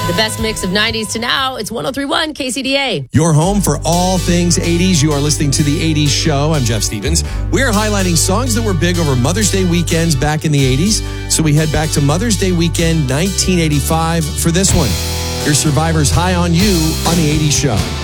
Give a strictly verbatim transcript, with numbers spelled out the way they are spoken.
The best mix of nineties to now. It's one oh three point one K C D A. Your home for all things eighties. You are listening to the eighties Show. I'm Jeff Stevens. We are highlighting songs that were big over Mother's Day weekends back in the eighties. So we head back to Mother's Day weekend nineteen eighty-five for this one. Your Survivor's High on You on the eighties Show.